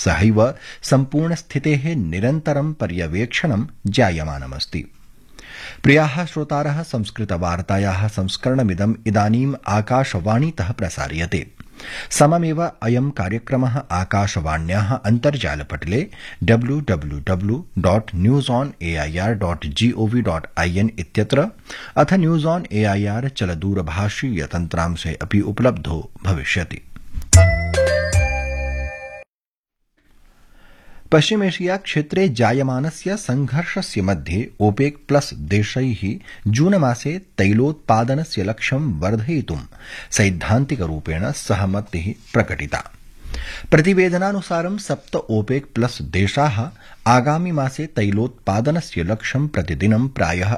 सहैव सम्पूर्णस्थितेः निरन्तरं पर्यवेक्षणं जायमानमस्ति। प्रियाः श्रोतारः, संस्कृतवार्तायाः संस्करणमिदम् इदानीम् आकाशवाणीतः प्रसार्यते। सममेव अयं कार्यक्रमः आकाशवाण्याः अन्तर्जालपटले www.newsonair.gov.in इत्यत्र अथ न्यूज ऑन एआईआर चलदूरभाषीयतन्त्रांशे अपि उपलब्धो भविष्यति। पश्चिमेशिया क्षेत्रे जायमानस्य संघर्षस्य मध्ये ओपेक प्लस देशैः जूनमासे तैलोत्पादनस्य लक्ष्यं वर्धयितुं सैद्धान्तिकरूपेण सहमतिः प्रकटिता। प्रतिवेदनानुसारं 7 ओपेक प्लस देशाः आगामि मासे तैलोत्पादनस्य लक्ष्यं प्रतिदिनं प्रायः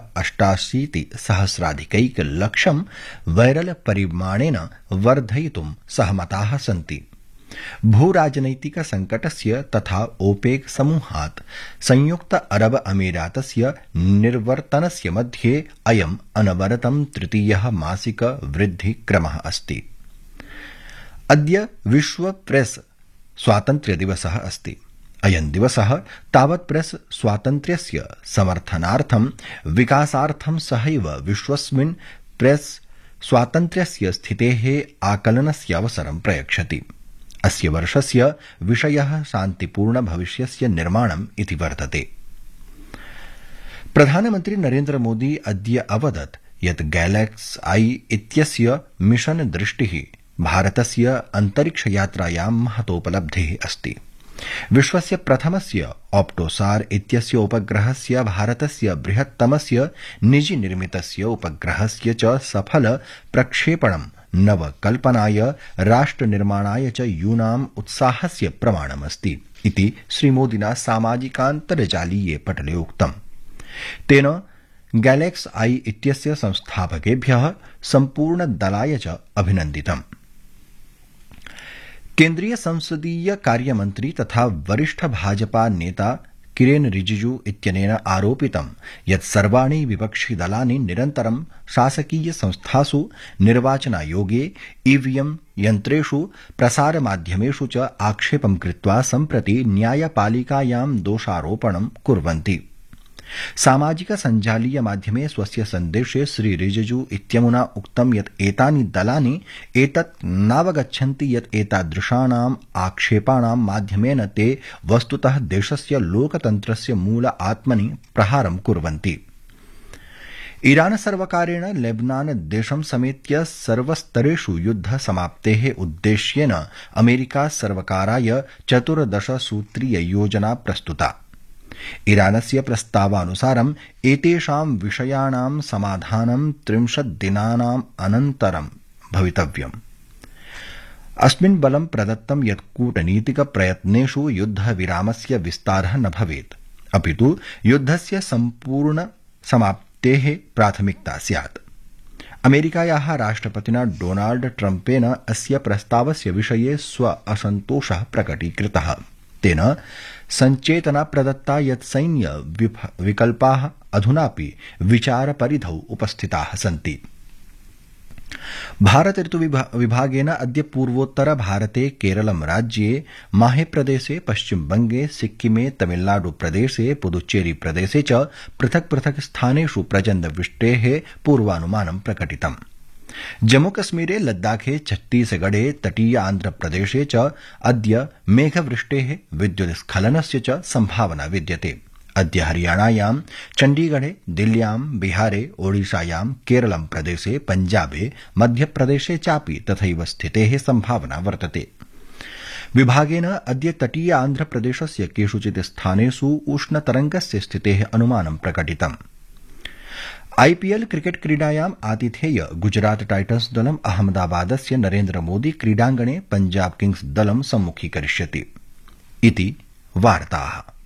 88,000,000 वैरल परिमाणेन वर्धयितुं सहमताः सन्ति। भूराजनैतिक संकटस्य तथा ओपेक समूहात् संयुक्त अरब अमीरातस्य निर्वर्तनस्य मध्ये अयम् अनवरतं तृतीयः मासिक वृद्धिक्रमः अस्ति। अद्य विश्व प्रेस स्वातन्त्र्य दिवसः अस्ति। अयं दिवसः तावत् प्रेस स्वातन्त्र्यस्य समर्थनार्थं विकासार्थं सहैव विश्वस्मिन् प्रेस स्वातन्त्र्यस्य स्थितेः आकलनस्य अवसरं प्रयच्छति। अस्य वर्षस्य विषयः शान्तिपूर्ण भविष्यस्य निर्माणम् इति वर्तते। प्रधानमन्त्री नरेन्द्र मोदी अद्य अवदत् यत् गैलेक्स आई इत्यस्य मिशन दृष्टिः भारतस्य अन्तरिक्षयात्रायां महतोपलब्धिः अस्ति। विश्वस्य प्रथमस्य ऑप्टोसार इत्यस्य उपग्रहस्य भारतस्य बृहत्तमस्य निजि निर्मितस्य उपग्रहस्य च सफल प्रक्षेपणं नवकल्पनाय राष्ट्रनिर्माणाय च यूनाम् उत्साहस्य प्रमाणमस्ति इति श्रीमोदिना सामाजिकान्तर्जालीये पटले उक्तम्। तेन गैलेक्स आई इत्यस्य संस्थापकेभ्यः सम्पूर्णदलाय च अभिनन्दितम्। केन्द्रीय संसदीय कार्यमन्त्री तथा वरिष्ठ भाजपा नेता किरेन रिजिजू इत्यनेन आरोपितं यत् सर्वाणि विपक्षिदलानि निरन्तरं शासकीय संस्थासु निर्वाचनायोगे ईवीएम यन्त्रेषु प्रसारमाध्यमेषु च आक्षेपं कृत्वा सम्प्रति न्यायपालिकायां दोषारोपणं कुर्वन्ति। सामाजिक सञ्जालीय माध्यमे स्वस्य सन्देशे श्री रिजिजू इत्यमुना उक्तं यत् एतानि दलानि एतत् नावगच्छन्ति यत् एतादृशानाम् आक्षेपाणां माध्यमेन ते वस्तुतः देशस्य लोकतन्त्रस्य मूल आत्मनि प्रहारं कुर्वन्ति। ईरान सर्वकारेण लेबनान देशं समेत्य सर्वस्तरेषु युद्ध समाप्तेः उद्देश्येन अमेरिका सर्वकाराय 14 सूत्रीय योजना प्रस्तुता। ईरानस्य प्रस्तावानुसारम् एतेषां विषयाणां समाधानं 30 दिनानाम् अनन्तरं भवितव्यम्। अस्मिन् बलं प्रदत्तं यत् कूटनीतिक प्रयत्नेषु युद्धविरामस्य विस्तारः न भवेत्, अपितु युद्धस्य सम्पूर्ण समाप्तेः प्राथमिकता स्यात्। अमेरिकायाः राष्ट्रपतिना डोनाल्ड ट्रम्पेन अस्य प्रस्तावस्य विषये स्व असन्तोषः प्रकटीकृतः। तेन सञ्चेतना प्रदत्ता यत् सैन्य विकल्पाः अधुनापि विचारपरिधौ उपस्थिताः सन्ति। भारत ऋतुविभागेन अद्य पूर्वोत्तर भारते केरलं राज्ये माहे प्रदेशे पश्चिमबंगे सिक्किमे तमिलनाडु प्रदेशे पुदुच्चेरी प्रदेशे च पृथक् पृथक् स्थानेषु प्रचण्डवृष्टेः पूर्वानुमानं प्रकटितम्। जम्मूकश्मीरे लद्दाखे छत्तीसगढ़े तटीय आन्ध्रप्रदेशे च अद्य मेघवृष्टेः विद्युत्स्खलनस्य च सम्भावना विद्यते। अद्य हरियाणायां चण्डीगढ़े दिल्ल्यां बिहारे ओडिशायां केरलं प्रदेशे पञ्जाबे मध्यप्रदेशे चापि तथैव स्थितेः सम्भावना वर्तते। विभागेन अद्य तटीय आन्ध्रप्रदेशस्य केषुचित् स्थानेषु उष्णतरङ्गस्य स्थितेः अनुमानं प्रकटितम्। आईपीएल क्रिकेट क्रीडायाम् आतिथेय गुजरात टाइटन्स दलम् अहमदाबादस्य नरेन्द्र मोदी क्रीडाङ्गणे पंजाब किंग्स दलं सम्मुखीकरिष्यति इति वार्ताः।